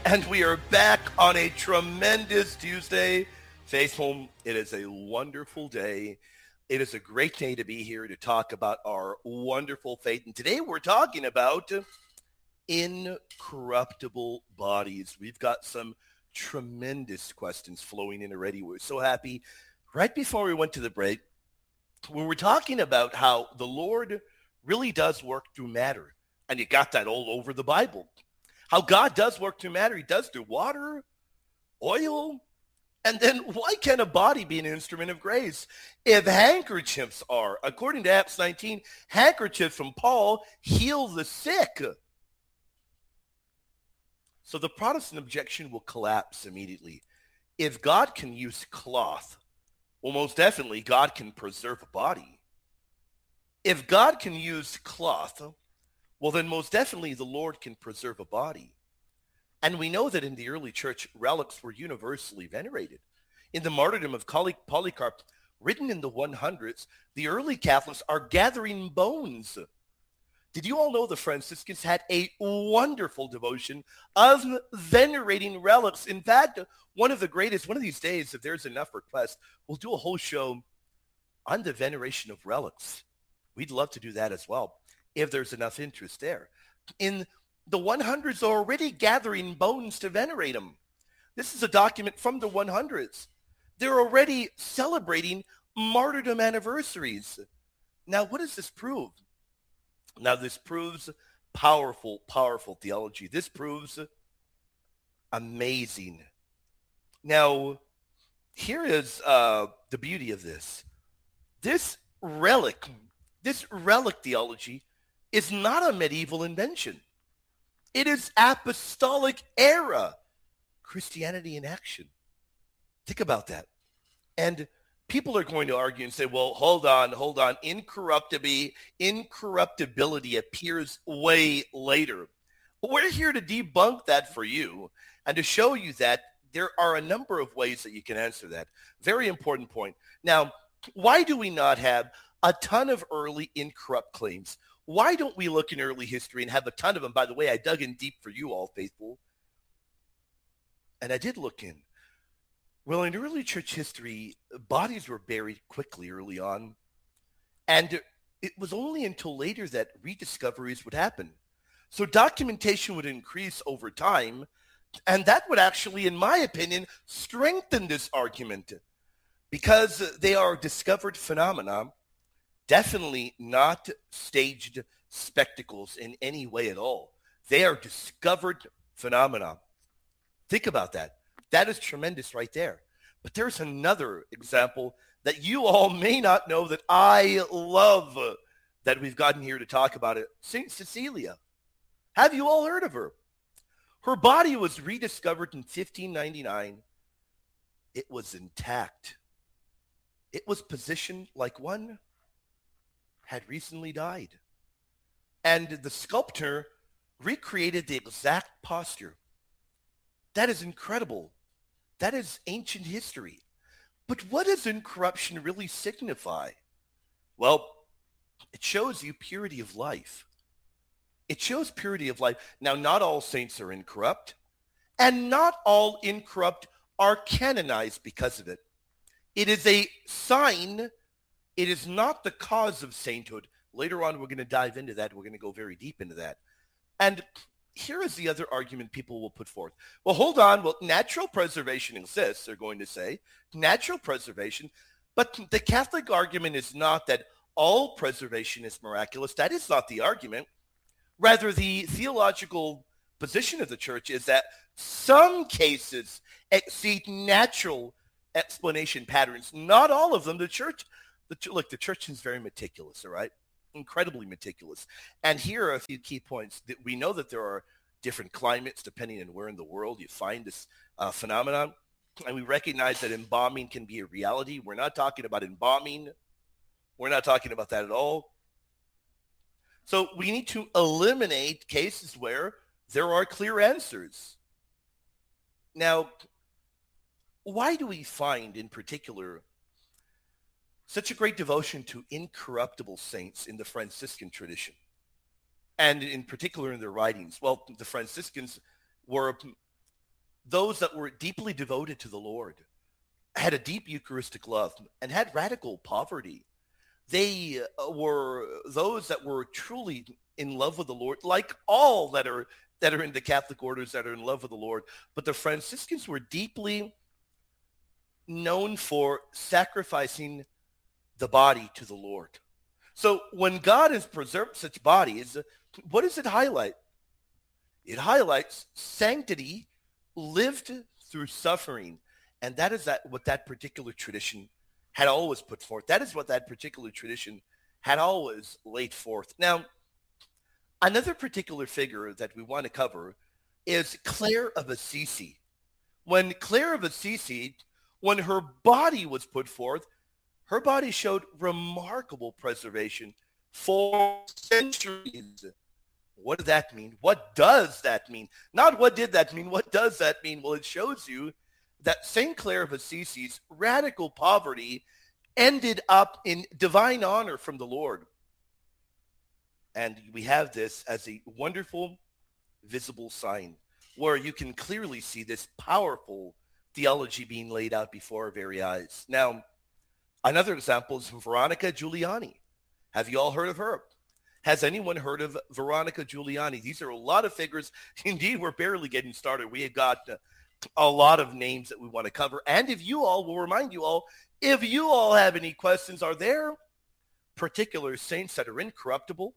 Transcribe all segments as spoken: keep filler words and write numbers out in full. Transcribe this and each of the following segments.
And we are back on a tremendous Tuesday. Faithful, it is a wonderful day. It is a great day to be here to talk about our wonderful faith. And today we're talking about incorruptible bodies. We've got some tremendous questions flowing in already. We're so happy. Right before we went to the break, we were talking about how the Lord really does work through matter. And you got that all over the Bible. How God does work through matter. He does through water, oil. And then why can't a body be an instrument of grace? If handkerchiefs are, according to Acts nineteen, handkerchiefs from Paul heal the sick. So the Protestant objection will collapse immediately. If God can use cloth, well, most definitely God can preserve a body. If God can use cloth, well, then most definitely the Lord can preserve a body. And we know that in the early church, relics were universally venerated. In the martyrdom of Polycarp, written in the hundreds, the early Catholics are gathering bones. Did you all know the Franciscans had a wonderful devotion of venerating relics? In fact, one of the greatest, one of these days, if there's enough requests, we'll do a whole show on the veneration of relics. We'd love to do that as well, if there's enough interest there. In the hundreds are already gathering bones to venerate them. This is a document from the hundreds. They're already celebrating martyrdom anniversaries. Now, what does this prove? Now, this proves powerful, powerful theology. This proves amazing. Now, here is uh, the beauty of this. This relic, this relic theology is not a medieval invention. It is apostolic era Christianity in action. Think about that. And people are going to argue and say, well, hold on, hold on. Incorruptibility, incorruptibility appears way later. But we're here to debunk that for you and to show you that there are a number of ways that you can answer that. Very important point. Now, why do we not have a ton of early incorrupt claims? Why don't we look in early history and have a ton of them? By the way, I dug in deep for you all, faithful. And I did look in. Well, in early church history, bodies were buried quickly early on. And it was only until later that rediscoveries would happen. So documentation would increase over time. And that would actually, in my opinion, strengthen this argument because they are discovered phenomena. Definitely not staged spectacles in any way at all. They are discovered phenomena. Think about that. That is tremendous right there. But there's another example that you all may not know that I love that we've gotten here to talk about it. Saint Cecilia. Have you all heard of her? Her body was rediscovered in fifteen ninety-nine. It was intact. It was positioned like one had recently died. And the sculptor recreated the exact posture. That is incredible. That is ancient history. But what does incorruption really signify? Well, it shows you purity of life. It shows purity of life. Now, not all saints are incorrupt, and not all incorrupt are canonized because of it. It is a sign. It is not the cause of sainthood. Later on, we're going to dive into that. We're going to go very deep into that. And here is the other argument people will put forth. Well, hold on. Well, natural preservation exists, they're going to say. Natural preservation. But the Catholic argument is not that all preservation is miraculous. That is not the argument. Rather, the theological position of the church is that some cases exceed natural explanation patterns. Not all of them. The church... The, look, the church is very meticulous, all right? Incredibly meticulous. And here are a few key points. That we know that there are different climates depending on where in the world you find this uh, phenomenon. And we recognize that embalming can be a reality. We're not talking about embalming. We're not talking about that at all. So we need to eliminate cases where there are clear answers. Now, why do we find in particular such a great devotion to incorruptible saints in the Franciscan tradition, and in particular in their writings? Well, the Franciscans were those that were deeply devoted to the Lord, had a deep Eucharistic love, and had radical poverty. They uh, were those that were truly in love with the Lord, like all that are that are in the Catholic orders that are in love with the Lord. But the Franciscans were deeply known for sacrificing the body to the Lord. So when God has preserved such bodies, what does it highlight? It highlights sanctity lived through suffering. And that is that what that particular tradition had always put forth. That is what that particular tradition had always laid forth. Now, another particular figure that we want to cover is Clare of Assisi. When Clare of Assisi, when her body was put forth, her body showed remarkable preservation for centuries. What does that mean? What does that mean? Not what did that mean? What does that mean? Well, it shows you that Saint Clare of Assisi's radical poverty ended up in divine honor from the Lord. And we have this as a wonderful visible sign where you can clearly see this powerful theology being laid out before our very eyes. Now, another example is Veronica Giuliani. Have you all heard of her? Has anyone heard of Veronica Giuliani? These are a lot of figures. Indeed, we're barely getting started. We have got uh, a lot of names that we want to cover. And if you all, will remind you all, if you all have any questions, are there particular saints that are incorruptible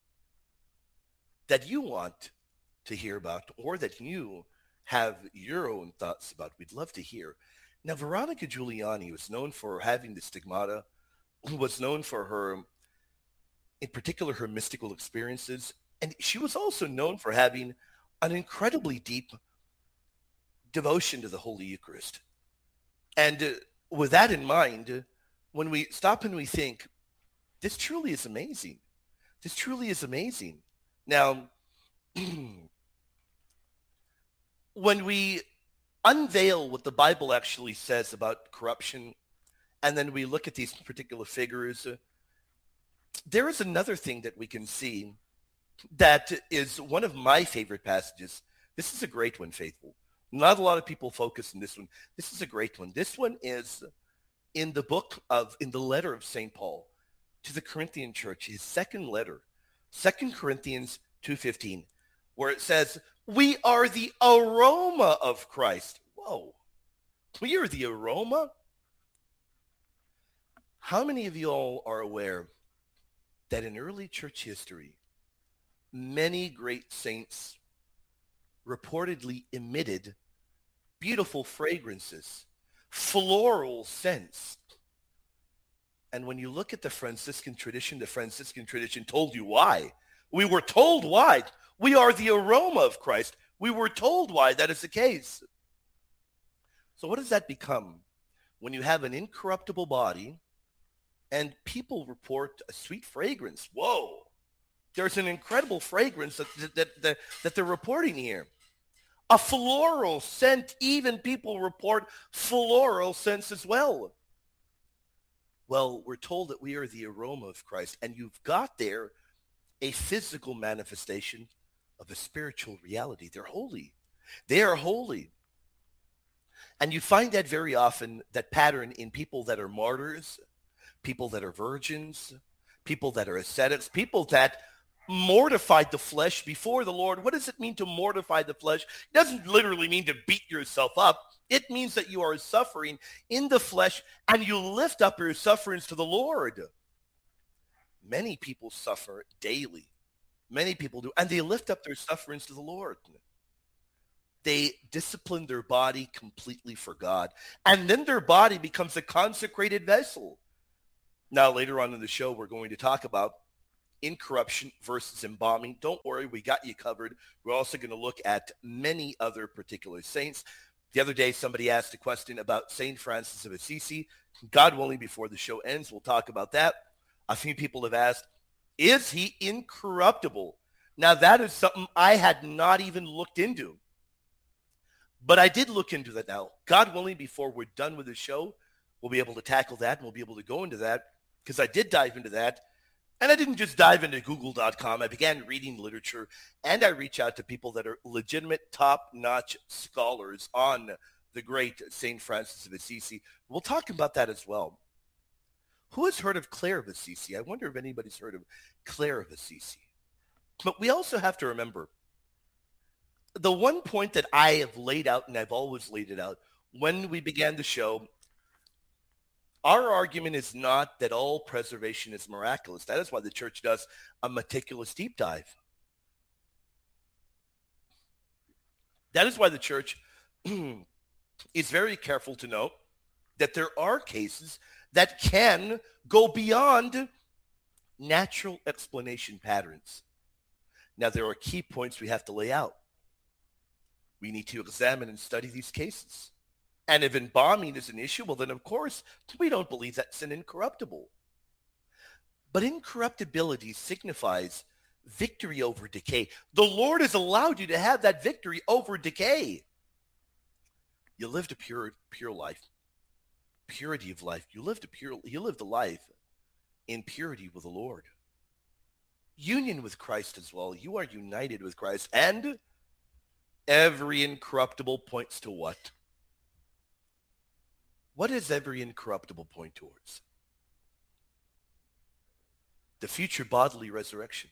that you want to hear about, or that you have your own thoughts about? We'd love to hear. Now, Veronica Giuliani was known for having the stigmata, was known for her, in particular, her mystical experiences. And she was also known for having an incredibly deep devotion to the Holy Eucharist. And uh, with that in mind, uh, when we stop and we think, this truly is amazing. This truly is amazing. Now, when we unveil what the Bible actually says about corruption, and then we look at these particular figures, uh, there is another thing that we can see that is one of my favorite passages. This is a great one, faithful. Not a lot of people focus on this one. This is a great one. This one is in the book of, in the letter of Saint Paul to the Corinthian church, his second letter, Second Corinthians two fifteen, where it says, we are the aroma of Christ. Whoa, we are the aroma? How many of you all are aware that in early church history, many great saints reportedly emitted beautiful fragrances, floral scents? And when you look at the Franciscan tradition, the Franciscan tradition told you why. We were told why. We are the aroma of Christ. We were told why that is the case. So what does that become when you have an incorruptible body and people report a sweet fragrance? Whoa, there's an incredible fragrance that, that, that, that they're reporting here. A floral scent, even people report floral scents as well. Well, we're told that we are the aroma of Christ, and you've got there a physical manifestation of a spiritual reality. They're holy. They are holy. And you find that very often, that pattern in people that are martyrs, people that are virgins, people that are ascetics, people that mortified the flesh before the Lord. What does it mean to mortify the flesh? It doesn't literally mean to beat yourself up. It means that you are suffering in the flesh and you lift up your sufferings to the Lord. Many people suffer daily. Many people do. And they lift up their sufferings to the Lord. They discipline their body completely for God. And then their body becomes a consecrated vessel. Now, later on in the show, we're going to talk about incorruption versus embalming. Don't worry, we got you covered. We're also going to look at many other particular saints. The other day, somebody asked a question about Saint Francis of Assisi. God willing, before the show ends, we'll talk about that. A few people have asked, is he incorruptible? Now, that is something I had not even looked into. But I did look into that now. God willing, before we're done with the show, we'll be able to tackle that, and we'll be able to go into that, because I did dive into that. And I didn't just dive into google dot com. I began reading literature, and I reach out to people that are legitimate, top-notch scholars on the great Saint Francis of Assisi. We'll talk about that as well. Who has heard of Clare of Assisi? I wonder if anybody's heard of Clare of Assisi. But we also have to remember, the one point that I have laid out, and I've always laid it out, when we began the show, our argument is not that all preservation is miraculous. That is why the church does a meticulous deep dive. That is why the church is very careful to note that there are cases that can go beyond natural explanation patterns. Now, there are key points we have to lay out. We need to examine and study these cases. And if embalming is an issue, well, then, of course, we don't believe that's an incorruptible. But incorruptibility signifies victory over decay. The Lord has allowed you to have that victory over decay. You lived a pure, pure life. Purity of life. You lived a pure, you lived a life in purity with the Lord. Union with Christ as well. You are united with Christ. And every incorruptible points to what? What does every incorruptible point towards? The future bodily resurrection.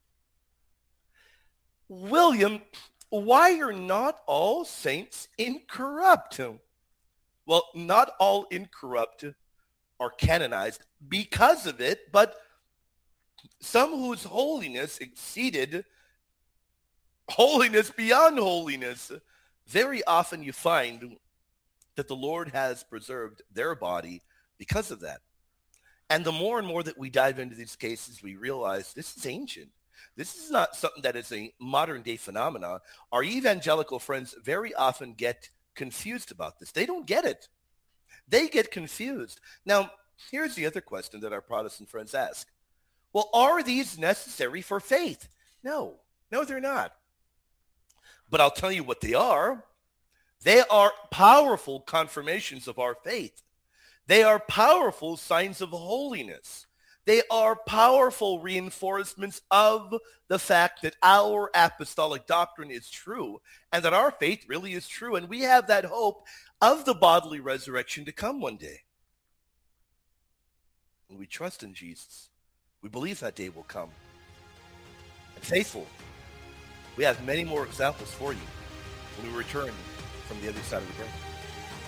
William, why are not all saints incorrupt? Well, not all incorrupt are canonized because of it, but some whose holiness exceeded holiness beyond holiness. Very often you find that the Lord has preserved their body because of that. And the more and more that we dive into these cases, we realize this is ancient. This is not something that is a modern day phenomenon. Our evangelical friends very often get confused about this. They don't get it. They get confused. Now, here's the other question that our Protestant friends ask. Well, are these necessary for faith? No. No, they're not. But I'll tell you what they are. They are powerful confirmations of our faith. They are powerful signs of holiness. They are powerful reinforcements of the fact that our apostolic doctrine is true and that our faith really is true. And we have that hope of the bodily resurrection to come one day. And we trust in Jesus. We believe that day will come. And faithful, we have many more examples for you when we return from the other side of the break.